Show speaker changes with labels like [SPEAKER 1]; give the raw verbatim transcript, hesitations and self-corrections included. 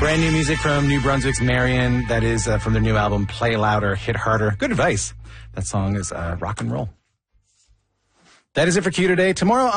[SPEAKER 1] Brand new music from New Brunswick's Marion. That is uh, from their new album, Play Louder, Hit Harder. Good advice. That song is uh, rock and roll. That is it for Q today. Tomorrow